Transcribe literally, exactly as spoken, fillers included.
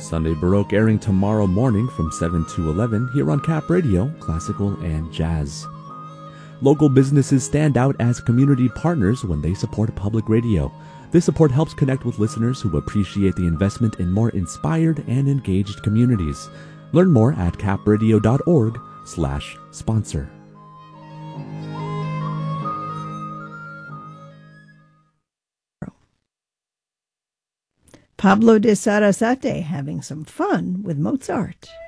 Sunday Baroque airing tomorrow morning from seven to eleven here on Cap Radio, Classical and Jazz. Local businesses stand out as community partners when they support public radio. This support helps connect with listeners who appreciate the investment in more inspired and engaged communities. Learn more at capradio.org slash sponsor. Pablo de Sarasate having some fun with Mozart.